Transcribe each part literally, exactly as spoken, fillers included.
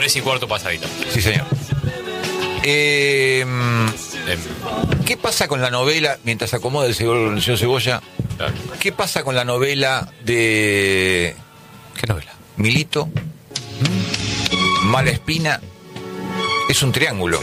Tres y cuarto pasadito. Sí, señor. Eh, ¿Qué pasa con la novela, mientras acomoda el señor Cebolla? Claro. ¿Qué pasa con la novela de... ¿Qué novela? Milito, Malespina, es un triángulo.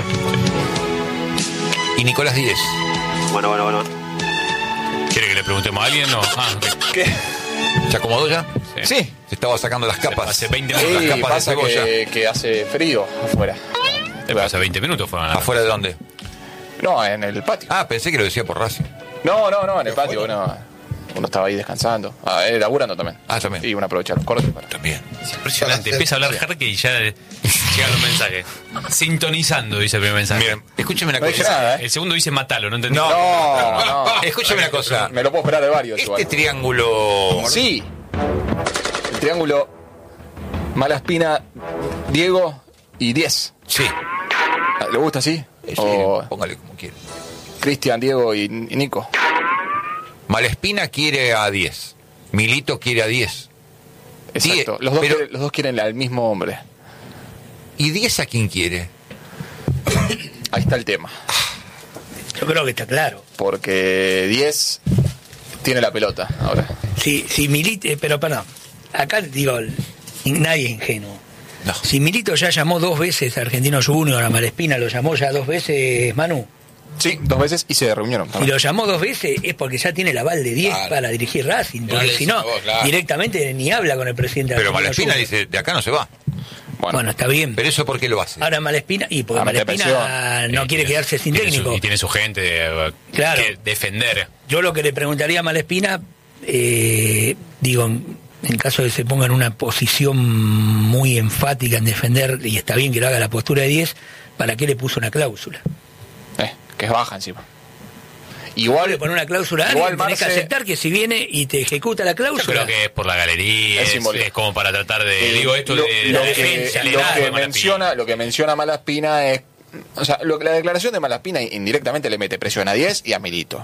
Y Nicolás Díez. Bueno, bueno, bueno. ¿Quiere que le preguntemos a alguien? No. Ah, ok. ¿Qué? ¿Se acomodó ya? Sí. Sí. Se estaba sacando las capas. Hace veinte Sí, minutos. Las capas de pasa cebolla. que, que hace frío afuera. Hace veinte minutos fueron a la... ¿Afuera de dónde? No, en el patio. Ah, pensé que lo decía por Racing. No, no, no, en el patio. Uno, uno estaba ahí descansando. Ah, eh, laburando también. Ah, también. Y uno aprovecha los cortes para... También. Es impresionante. Empieza a hablar Jarque y ya llegan los mensajes. Sintonizando, dice el primer mensaje. Miren, escúcheme una No dije cosa. nada, ¿eh? El segundo dice matalo, ¿no entendí? No. No, no. Escúcheme una cosa. Me lo puedo esperar de varios Este igual. triángulo... Sí. El triángulo Malaspina, Diego y diez. Sí. ¿Le gusta así? Sí, O póngale como quiera. Cristian, Diego y, y Nico. Malespina quiere a diez. Milito quiere a diez. Exacto. Diez, Los dos, pero- quieren, los dos quieren al mismo hombre. ¿Y diez a quién quiere? Ahí está el tema. Yo creo que está claro. Porque diez tiene la pelota ahora. Si, si Milito, eh, pero perdón, acá digo, nadie es ingenuo. No. Si Milito ya llamó dos veces a Argentinos Juniors, a Malespina lo llamó ya dos veces, Manu, Sí, dos veces y se reunieron. y lo llamó dos veces es porque ya tiene el aval de diez Claro. para dirigir Racing, No porque le si no, decís vos, claro. directamente ni habla con el presidente de Pero Argentinos Malespina Juniors. dice, de acá no se va. Bueno, Bueno, está bien. ¿Pero eso por qué lo hace? Ahora Malespina, y porque A meter Malespina no Eh, quiere tiene- quedarse sin tiene su- técnico. y tiene su gente eh, Claro. que defender. Yo lo que le preguntaría a Malespina, eh, digo, en caso de que se ponga en una posición muy enfática en defender, y está bien que lo haga la postura de diez, ¿para qué le puso una cláusula? eh, que es baja encima. Le Igual, pone una cláusula a igual alguien, tenés que Marce- aceptar que si viene y te ejecuta la Yo creo cláusula, que es por la galería, Es es, simbólico. es como para tratar de... eh, digo, esto lo, de lo la que, defensa, lo legado que de Malaspina. menciona, lo que menciona Malaspina es, o sea, lo que la declaración de Malaspina indirectamente le mete presión a diez y a Milito.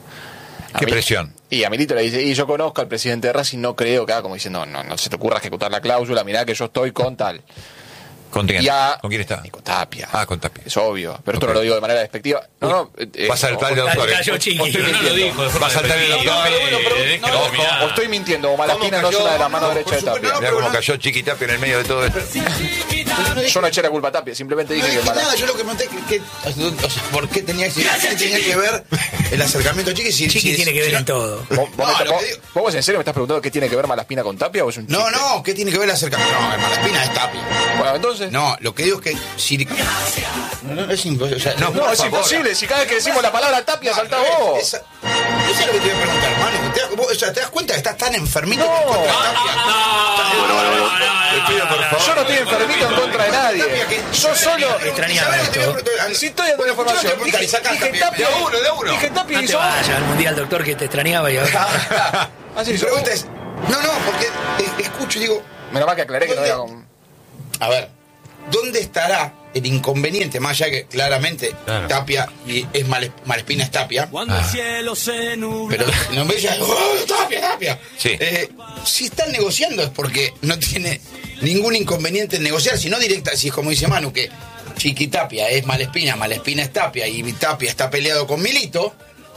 A ¿Qué Mil- presión? Y a Milito le dice, y yo conozco al presidente de Racing, no creo que haga como diciendo, no, no, no se te ocurra ejecutar la cláusula, mirá que yo estoy con tal. ¿Con quién? Y a- ¿Con quién está? Y con Tapia. Ah, con Tapia. Es obvio, pero esto Ok. no lo digo de manera despectiva. No, no, eh, Va a saltar el o- doctor. cayó ¿eh? Chiqui. O estoy No lo mintiendo. dijo de forma Va a saltar el despectiva. doctor. Eh, bueno, pero- deje no, de o, terminar. o estoy mintiendo, o Malaspina no es cayó? una de las manos No, derechas de por Tapia. supuesto, Mirá pero cómo no- cayó Chiquitapia en el medio de todo esto. Yo no eché la culpa a Tapia, simplemente No dije que dije Mala- nada, yo lo que pregunté que, que- o sea, ¿por qué tenía, que- qué tenía que ver el acercamiento a Chiqui? Si, Chiqui si- tiene que ver si- en todo. ¿Vos, vos No, me- lo vos- que digo- vos en serio me estás preguntando qué tiene que ver Malaspina con Tapia o es un No, chiste? no, ¿qué tiene que ver el acercamiento? No, Malaspina es Tapia. Bueno, entonces. No, lo que digo es que si... No, no, es imposible. O sea, No, No, por es favor. imposible. Si cada vez que decimos la palabra Tapia saltás vos. Esa, eso es lo que te voy a preguntar, Manu. ¿Te, das- vos- o sea, ¿te das cuenta que estás tan enfermito No. que en contra de Tapia? Bueno, bueno, bueno. Le pido, por favor. Yo no estoy enfermito en contra de nadie. Yo solo. Extrañaba esto. Si estoy dando información. Dije, dije Tapia. De uno, de uno. Dije Tapia No y te hizo. vayas al mundial, doctor, que te extrañaba y ahora. Así Mi hizo. pregunta es... No, no, porque eh, escucho y digo... Menos mal que aclaré que no era con. A ver, ¿dónde estará el inconveniente? Más allá que claramente Claro. Tapia y es Male- Malespina es Tapia. Cuando el cielo se nubla. Pero no me digan, ¡oh, Tapia, Tapia! Sí. Eh, si están negociando es porque no tiene ningún inconveniente en negociar, si no directa, si es como dice Manu, que Chiqui Tapia es Malespina, Malespina es Tapia y Tapia está peleado con Milito,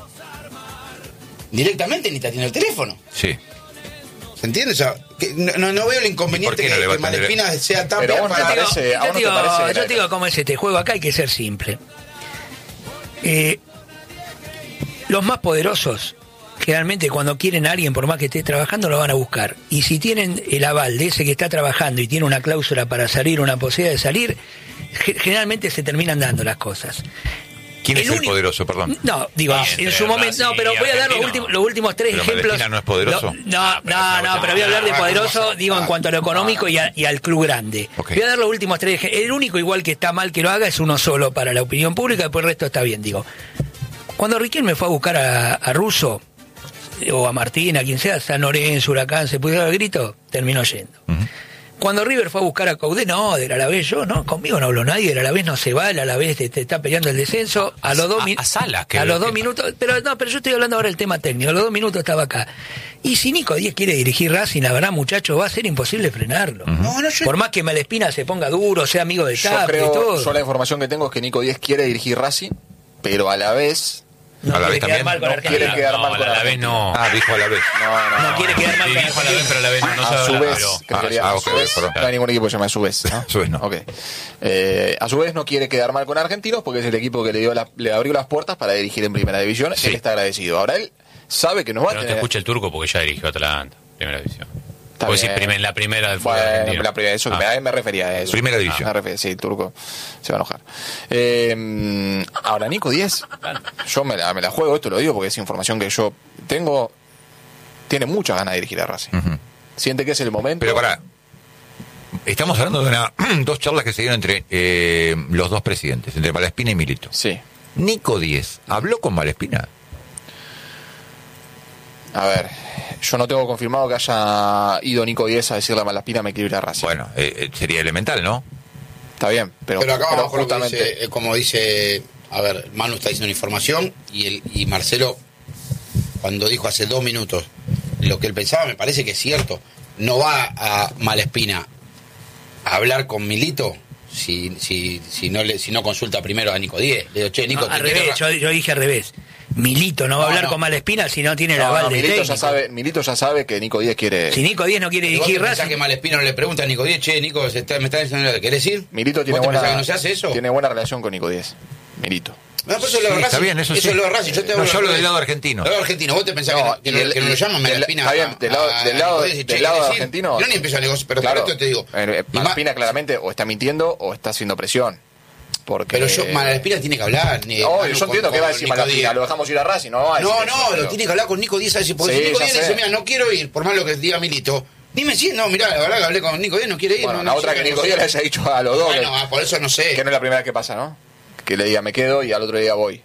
directamente ni te atiende el teléfono. Sí. ¿Se entiende? O sea, que no, no- no veo el inconveniente ¿Y por qué no que, le va a que atender? Malespina sea Tapia Pero vos no te para... parece- ¿a vos yo no te te digo, parece yo la- te digo cómo es este juego. Acá hay que ser simple. Eh, los más poderosos, generalmente cuando quieren a alguien, por más que esté trabajando, lo van a buscar. Y si tienen el aval de ese que está trabajando y tiene una cláusula para salir, una posibilidad de salir, ge- generalmente se terminan dando las cosas. ¿Quién es el único- poderoso, perdón? No, digo, Ah, en entre su momento, Brasil no, pero y voy a dar los Argentina. últimos, los últimos tres Pero ejemplos. Malespina no es poderoso. Lo- no, Ah, pero no, es no, una pero voy a hablar de Ah, poderoso, ah, digo, en ah, cuanto a lo económico y, a- y al club grande. Ok. Voy a dar los últimos tres ejemplos. El único igual que está mal que lo haga es uno solo para la opinión pública, después el resto está bien, digo. Cuando Riquelme fue a buscar a, a Russo, o a Martín, a quien sea, San Lorenzo, Huracán, se pudiera dar el grito, terminó yendo. Cuando River fue a buscar a Caudé, no, del Alavés yo, no, conmigo no habló nadie, el Alavés no se va, el Alavés te, te está peleando el descenso, a los dos A- minutos, a Salas, que- a los dos que- minutos, pero no, pero yo estoy hablando ahora del tema técnico, a los dos minutos estaba acá. Y si Nico Díez quiere dirigir Racing, la verdad, muchachos, va a ser imposible frenarlo. No, no, yo- Por más que Malespina se ponga duro, sea amigo de Yo Tapia y creo, todo. yo la información que tengo es que Nico Díez quiere dirigir Racing, pero a la vez No A la quiere vez quedar también, mal con no Argentina. quiere quedar no, mal con a la vez Argentina. no. Ah, dijo a la vez. No, no, No quiere quedar mal Sí, con dijo a la vez, pero a la vez no, no se a su habla, vez, pero- que Ah, quería- ah, a ok, su vez, perdón. no hay ningún equipo que se llame a su vez, ¿no? A su vez no. Ok. Eh, a su vez no quiere quedar mal con Argentinos porque es el equipo que le dio la- le abrió las puertas para dirigir en Primera División. Sí. Él está agradecido. Ahora él sabe que nos va Pero a no te tener... escucha el turco porque ya dirigió Atlanta, primera división. Está Vos decís bien. primer- la primera del fútbol Bueno, argentino. la primera, eso, Ah. me, me refería a eso. Primera división. Me refería, sí, el turco se va a enojar. Eh, ahora, Nico Díez, yo me la, me la juego, esto lo digo porque es información que yo tengo. Tiene muchas ganas de dirigir a Racing. Ujú. Siente que es el momento. Pero para, estamos hablando de una, dos charlas que se dieron entre eh, los dos presidentes, entre Malespina y Milito. Sí. Nico Díez, ¿habló con Malespina? A ver, yo no tengo confirmado que haya ido Nico Díez a decirle a Malaspina me quiero ir a Racing. Bueno, eh, eh, sería elemental, ¿no? Está bien, pero, Pero acá pero abajo lo que justamente... dice, eh, como dice, a ver, Manu está diciendo información y el y Marcelo, cuando dijo hace dos minutos lo que él pensaba, me parece que es cierto. No va a Malespina a hablar con Milito si si si no le si no consulta primero a Nico Díez. Le digo, che, Nico, No, te al quiero revés, ra- yo, yo dije al revés. Milito no va a No, hablar no. con Malespina si no tiene el No, aval no, del Milito, técnico. ya sabe, Milito ya sabe que Nico Díez quiere... Si Nico Díez no quiere ¿Y vos te dirigir pensás Racing, que Malespina no le pregunta a Nico Díez, che, Nico, se está- me está diciendo, ¿querés ir? Milito tiene ¿Vos te buena, pensás que no se hace eso? tiene buena relación con Nico Díez. Milito. No, pues eso es lo de Sí, Racing. está bien, eso sí. es lo de Racing. Yo, te No, hablo yo hablo de- del lado argentino. Del lado argentino. ¿Vos te pensás que No, no- que, y no, el- que no lo y- llaman del- Malespina? está bien, del lado- a- del a lado- Nico Díez y, del che, lado ¿querés ir? argentino. Yo ni empiezo a negociar, pero Claro, por esto te digo. eh, y Malaspina ma- claramente o está mintiendo o está haciendo presión. Porque... Pero yo, Malespina tiene que hablar. Ni, No, Manu, yo con- entiendo que con va a decir Nico Malaspina, Díez. lo dejamos ir a Racing, no va a decir No, eso, no, pero- lo tiene que hablar con Nico Díez. a decir, Porque Sí, si Nico ya Díez le sé. dice, mira, no quiero ir, por más lo que diga Milito, dime si, no, mirá, la verdad que hablé con Nico Díez, no quiere ir. Bueno, no, la no, otra sí, que no Nico sé. Díez le haya dicho a los dos, Bueno, ah, por eso no sé. que no es la primera vez que pasa, ¿no? Que le diga me quedo y al otro día voy.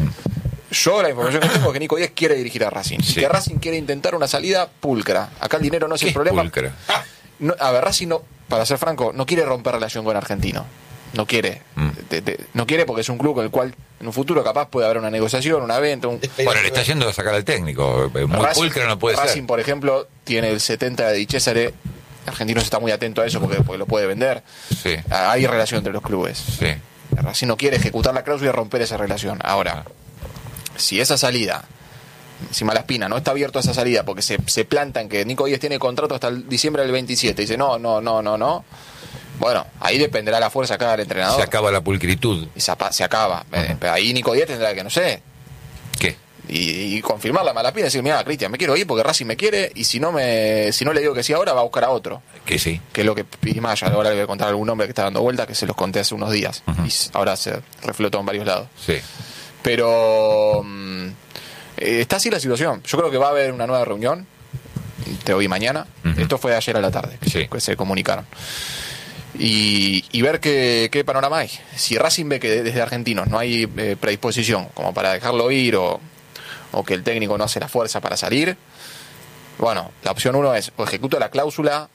Yo la información que tengo es que Nico Díez quiere dirigir a Racing. Sí. Y que Racing quiere intentar una salida pulcra. Acá el dinero no es ¿Qué el es problema. pulcra? No, a ver, Racing, no, para ser franco, no quiere romper relación con Argentino. No quiere. Mm. De- de- no quiere porque es un club con el cual en un futuro capaz puede haber una negociación, una venta. Un... Bueno, le está yendo a sacar al técnico. Muy Racing- pulcra no puede Racing, ser. por ejemplo, tiene el setenta de Di Cesare. Argentinos está muy atento a eso porque, porque lo puede vender. Sí, Hay relación entre los clubes. sí. Racing no quiere ejecutar la cláusula y romper esa relación. Ahora, si esa salida, si Malaspina no está abierto a esa salida porque se, se planta en que Nico Díez tiene contrato hasta el diciembre del veintisiete y dice no, no, no, no, no, bueno, ahí dependerá la fuerza acá del entrenador. Se acaba la pulcritud. Y se, apa- se acaba. Eh, pero ahí Nico Díez tendrá que, no sé, ¿Qué? y, y confirmar la Malaspina y decir, mira, Cristian, me quiero ir porque Racing me quiere y si no me si no le digo que sí ahora va a buscar a otro. Que sí. Que es lo que y más, ya ahora le voy a contar algún nombre que está dando vuelta, que se los conté hace unos días. Ujú. Y s- ahora se reflotó en varios lados. Sí. Pero mm, eh, está así la situación. Yo creo que va a haber una nueva reunión de hoy y mañana. Ujú. Esto fue ayer a la tarde que, Sí. se, que se comunicaron. Y, y ver qué, qué panorama hay. Si Racing ve que desde Argentinos no hay eh, predisposición como para dejarlo ir o, o que el técnico no hace la fuerza para salir, bueno, la opción uno es o ejecuta la cláusula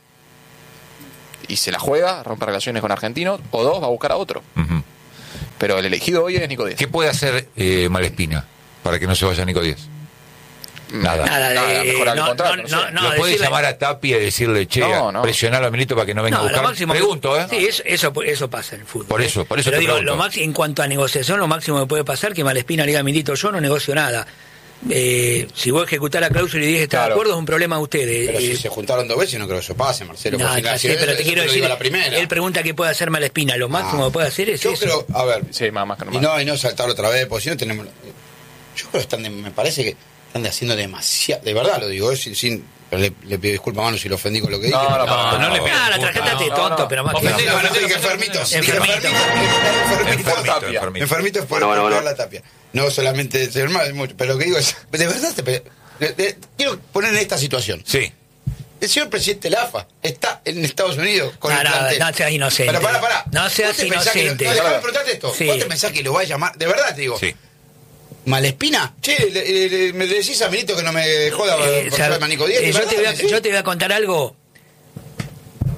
y se la juega, rompe relaciones con Argentinos, o dos, va a buscar a otro. Ujú. Pero el elegido hoy es Nico Díez. ¿Qué puede hacer eh, Malespina para que no se vaya Nico Díez? Nada. nada de Nada, mejorar el no, contrato, no, no sé. no, no, ¿Lo puede decirle- llamar a Tapia y decirle, che, No, no. presionar a Milito para que no venga No, a lo buscar? máximo que- Pregunto, ¿eh? Sí, eso, eso, eso pasa en el fútbol. Por eso, por eso Pero te digo, pregunto. lo máximo, en cuanto a negociación, lo máximo que puede pasar que Malespina le diga a Milito, yo no negocio nada. Eh, si vos ejecutás la cláusula y dices está de Claro. acuerdo, es un problema de ustedes. Pero Eh, si se juntaron dos veces, no creo que eso pase, Marcelo. no, porque ya si- sé, pero eso- te eso quiero lo decir, digo a la primera. él pregunta qué puede hacer Malespina, lo máximo Ah. que puede hacer es Yo eso. creo, a ver, Sí, más, más que y normal. no, y no saltarlo otra vez, porque si no tenemos. Yo creo que están de- me parece que están de haciendo demasiado. De verdad lo digo, eh, sin. sin pero le, le pido disculpas a Manu si lo ofendí con lo que dije. No, no, No, no le pegues. Ah, la puta, tarjeta te no. tonto, no. pero más que Ofendelo, No, no, ofendelo, dije ofendelo. enfermitos. Enfermito. Dije enfermito. Enfermito, Tapia. enfermito. Enfermito es por, Bueno, bueno, por bueno. la tapia. No solamente ser mal, es mucho. Pero lo que digo es, de verdad, te, pe- de- de- quiero poner en esta situación. Sí. El señor presidente de la A F A está en Estados Unidos con No, el no, plantel. no seas inocente. Pero pará, pará. No seas ¿Vos te pensás que lo- inocente. No, déjame preguntarte esto. Sí. ¿Vos te pensás que lo va a llamar? De verdad te digo. Sí. Malespina, che, le, le- le- me decís a Milito que no me joda Eh, por Sar- ser Manico Díaz. eh, ¿de yo, verdad te voy a, me decís? yo te voy a contar algo.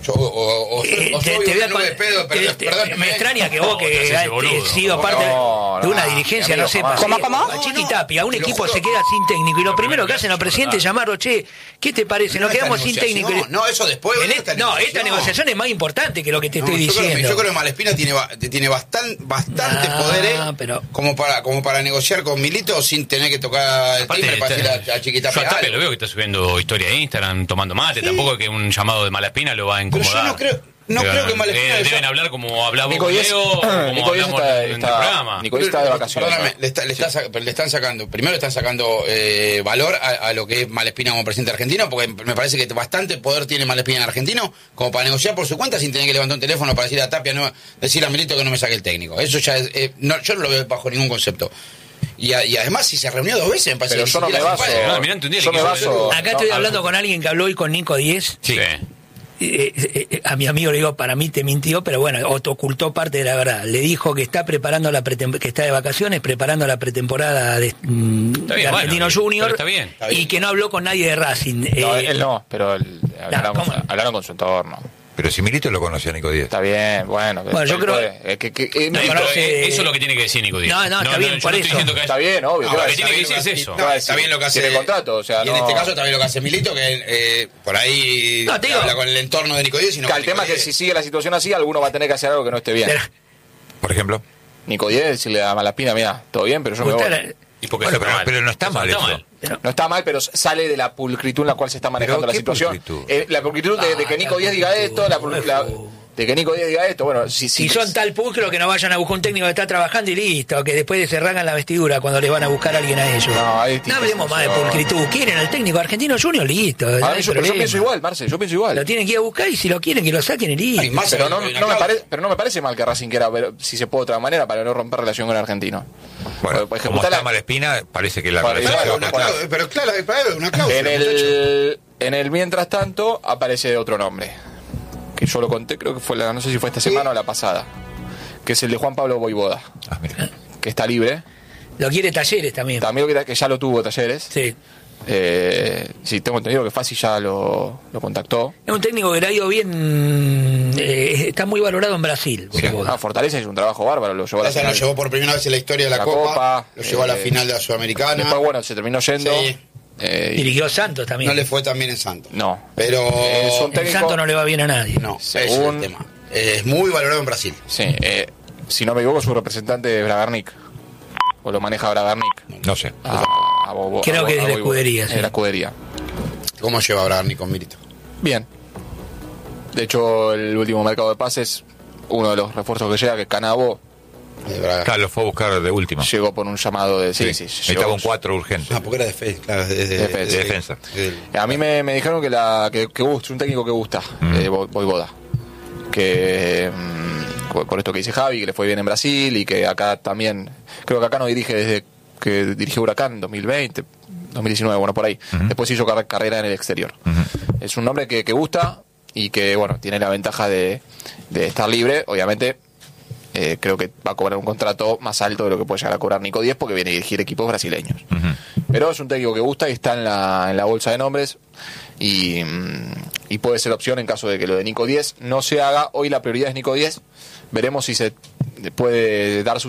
Yo, o, o, o, Eh, o te- soy te voy a una nube con- de pedo, te- pero te- perdón, me extraña que vos, No, que te haces has boludo. sido parte No, de una no, dirigencia, amigo, no sepas. jamás. ¿Cómo, cómo? A Chiqui No, Tapia, un te lo equipo juro. se queda sin técnico y lo primero que hacen los hace presidentes es llamarlo, che, ¿qué te parece? Nos No, esta quedamos sin negociación, técnico. no, eso después, En esta est- no, esta negociación. negociación es más importante que lo que te No, estoy yo, creo que, diciendo. yo creo que Malespina tiene, ba- tiene bastan, bastante No, poder eh, pero- como para como para negociar con Milito sin tener que tocar el Aparte, timbre para está- decirle a, a yo Chiquitapia a Tapia algo. lo veo que está subiendo historia de Instagram tomando mate. Tampoco que un llamado de Malaspina lo va a Pero incomodar. yo no creo, no Pero, creo que Malespina... eh, yo- deben hablar como hablamos Nico con Díez, Leo, o como Nico Díez hablamos está, en el está- programa. Nico Díez está de Pero, vacaciones. perdóname, ¿no? le, está- le está sa- pero le están sacando, primero le están sacando eh, valor a, a lo que es Malespina como presidente argentino, porque me parece que bastante poder tiene Malespina en argentino como para negociar por su cuenta sin tener que levantar un teléfono para decirle a Tapia, no, decirle a Milito que no me saque el técnico. Eso ya es, eh, no, yo no lo veo bajo ningún concepto. Y, a- y además, si se reunió dos veces, me parece Pero que yo no ni me siquiera baso. se puede. No, Almirante, un día yo le me quiso- baso. Acá estoy no, hablando con alguien que habló hoy con Nico Díez. Sí. Eh, eh, eh, a mi amigo le digo, para mí te mintió, pero bueno, o- ocultó parte de la verdad. Le dijo que está preparando la pretem- que está de vacaciones, preparando la pretemporada de, mm, Está de bien, Argentino bueno, Junior, pero está bien, está bien. y que no habló con nadie de Racing. No, Eh, él no, pero él- hablaron, ¿cómo? con, hablaron con su entorno. Pero si Milito lo conoce a Nico Díez. Está bien, bueno. Bueno, yo él creo- puede, eh, que, que- eh, No, Milito- pero- Eh, eh, eso es lo que tiene que decir Nico Díez. No, no, está bien, yo por no eso. estoy diciendo que Está bien, obvio. No, ¿qué va a lo que decir? tiene que decir es eso. No, está bien lo que hace. Tiene contrato, o sea, y en no- este caso está bien lo que hace Milito, que eh, por ahí No, te digo- habla con el entorno de Nico Díez. Sino Que con el tema Nico es que Díez. si sigue la situación así, alguno va a tener que hacer algo que no esté bien. pero- Por ejemplo. Nico Díez, decirle a Malaspina, mira, todo bien, pero yo me voy. usted- Y porque Bueno, eso pero- está mal. pero no está Eso mal eso. pero- No está mal, pero sale de la pulcritud en la cual se está manejando ¿Pero la qué situación. pulcritud? Eh, la pulcritud de, de que Ah, Nico la Díez diga pulcritud, esto, la, pul- la- de que Nico Díez diga esto, bueno, si, Si son tal pulcro que no vayan a buscar un técnico que está trabajando y listo, que después se rasgan la vestidura cuando les van a buscar a alguien a ellos. No, hay No distintas hablemos más de situaciones. pulcritud. ¿Quieren al técnico argentino Junior? Listo. no Ah, hay yo, pero yo problema. pienso igual, Marce, yo pienso igual. Lo tienen que ir a buscar y si lo quieren que lo saquen y listo. Hay más, Pero hay- no, hay una no me cláusula. parece, pero no me parece mal que Racing quiera ver si se puede de otra manera para no romper relación con el argentino. Bueno, Pues como ejecutar está la- Malespina, parece que la Para- relación se va a Una cortar. cláusula, pero claro, para él, una cláusula. En el, en el mientras tanto aparece otro nombre, que yo lo conté, creo que fue la, no sé si fue esta semana o la pasada, que es el de Juan Pablo Voivoda, Ah, mira. que está libre. Lo quiere Talleres también. También que, que ya lo tuvo Talleres. Sí. Eh, sí, tengo entendido que Fassi ya lo, lo contactó. Es un técnico que le ha ido bien. eh, está muy valorado en Brasil. Voivoda. Ah, Fortaleza hizo un trabajo bárbaro, lo llevó a la O sea, lo final. llevó por primera vez en la historia de la, La Copa, Copa, lo llevó a la eh, final de la Sudamericana. Después, bueno, se terminó yendo. Sí. Eh, y- Dirigió Santos también. No le fue tan bien en Santos. no. Pero Es un En técnico- Santos no le va bien a nadie. no, ese Según- es el tema. Es muy valorado en Brasil. Sí, eh, si no me equivoco, su representante es Bragarnik. O lo maneja Bragarnik. No sé. A- a Bo- Creo a- que es a de la Voivoda. escudería, sí. De la escudería. ¿Cómo lleva a Bragarni con Milito? Bien. De hecho, el último mercado de pases, uno de los refuerzos que llega, que es Canabo, De Braga. Claro, lo fue a buscar de último. llegó por un llamado de... Sí, sí, Necesitaba llegó- un cuatro urgente. Ah, porque era defensa, claro, de, de- Defensa. de- De defensa. de- A mí me, me dijeron que, la, que, que gusta, es un técnico que gusta, Mm. eh, Vo- Voivoda. Que mm, por esto que dice Javi, que le fue bien en Brasil y que acá también, creo que acá no dirige desde que dirigió Huracán dos mil veinte, dos mil diecinueve, bueno, por ahí. Ujú. Después hizo car- carrera en el exterior. Ujú. Es un nombre que, que gusta y que, bueno, tiene la ventaja de, de estar libre. Obviamente, eh, creo que va a cobrar un contrato más alto de lo que puede llegar a cobrar Nico Díez porque viene a dirigir equipos brasileños. Ujú. Pero es un técnico que gusta y está en la, en la bolsa de nombres y, mm, y puede ser opción en caso de que lo de Nico Díez no se haga. Hoy la prioridad es Nico Díez. Veremos si se puede dar su